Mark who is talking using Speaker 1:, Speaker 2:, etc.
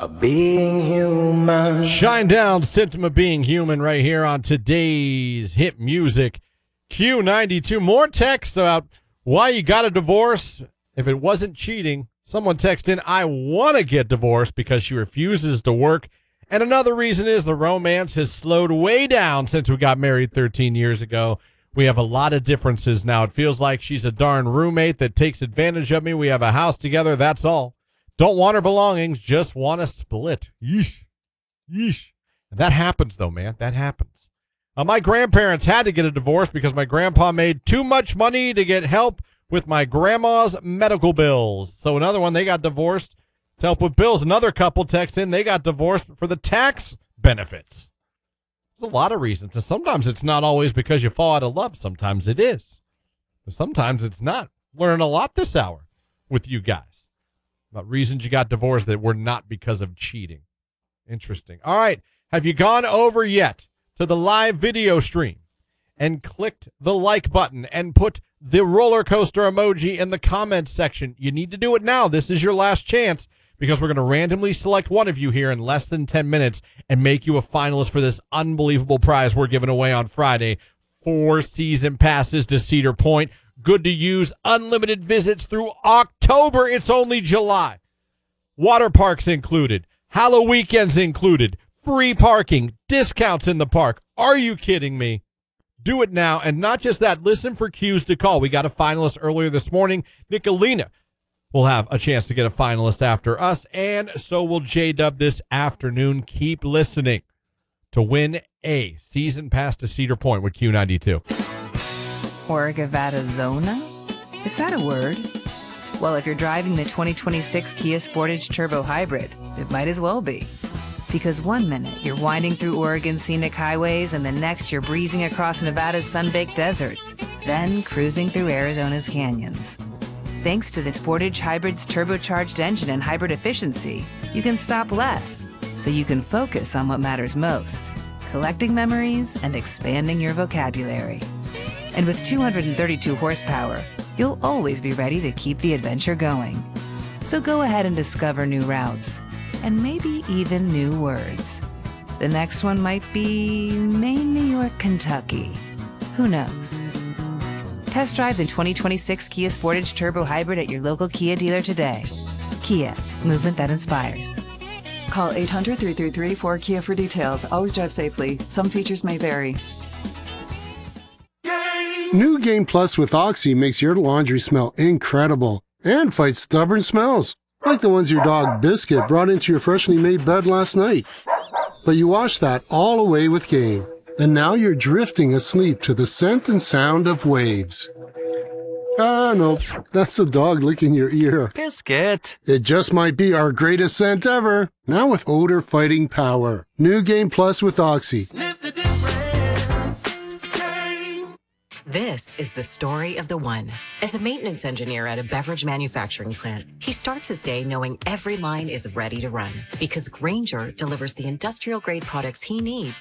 Speaker 1: of being human.
Speaker 2: Shine Down, Symptom of Being Human, right here on today's hit music. Q92. More text about why you got a divorce if it wasn't cheating. Someone texted in, I want to get divorced because she refuses to work. And another reason is the romance has slowed way down since we got married 13 years ago. We have a lot of differences now. It feels like she's a darn roommate that takes advantage of me. We have a house together, that's all. Don't want her belongings, just want to split. Yeesh. Yeesh. And that happens, though, man. That happens. My grandparents had to get a divorce because my grandpa made too much money to get help with my grandma's medical bills. So another one, they got divorced to help with bills. Another couple texted in, they got divorced for the tax benefits. There's a lot of reasons. And sometimes it's not always because you fall out of love. Sometimes it is. But sometimes it's not. Learning a lot this hour with you guys about reasons you got divorced that were not because of cheating. Interesting. All right. Have you gone over yet to the live video stream and clicked the like button and put the roller coaster emoji in the comments section? You need to do it now. This is your last chance because we're going to randomly select one of you here in less than 10 minutes and make you a finalist for this unbelievable prize we're giving away on Friday. 4 season passes to Cedar Point. Good to use, unlimited visits through October. It's only July. Water parks included. Halloween weekends included. Free parking. Discounts in the park. Are you kidding me? Do it now. And not just that, listen for cues to call. We got a finalist earlier this morning. Nicolina will have a chance to get a finalist after us. And so will J-Dub this afternoon. Keep listening to win a season pass to Cedar Point with Q92.
Speaker 3: Orgavadazona? Is that a word? Well, if you're driving the 2026 Kia Sportage Turbo Hybrid, it might as well be. Because one minute you're winding through Oregon's scenic highways and the next you're breezing across Nevada's sun-baked deserts, then cruising through Arizona's canyons. Thanks to the Sportage Hybrid's turbocharged engine and hybrid efficiency, you can stop less, so you can focus on what matters most, collecting memories and expanding your vocabulary. And with 232 horsepower, you'll always be ready to keep the adventure going. So go ahead and discover new routes, and maybe even new words. The next one might be Maine, New York, Kentucky. Who knows? Test drive the 2026 Kia Sportage Turbo Hybrid at your local Kia dealer today. Kia, movement that inspires.
Speaker 4: Call 800-333-4KIA for details. Always drive safely. Some features may vary.
Speaker 5: New Game Plus with Oxy makes your laundry smell incredible and fights stubborn smells, like the ones your dog Biscuit brought into your freshly made bed last night. But you wash that all away with Game, and now you're drifting asleep to the scent and sound of waves. Ah, no, that's the dog licking your ear.
Speaker 6: Biscuit.
Speaker 5: It just might be our greatest scent ever, now with odor-fighting power. New Game Plus with Oxy.
Speaker 1: Sniff the difference.
Speaker 7: This is the story of the one. As a maintenance engineer at a beverage manufacturing plant, he starts his day knowing every line is ready to run because Grainger delivers the industrial-grade products he needs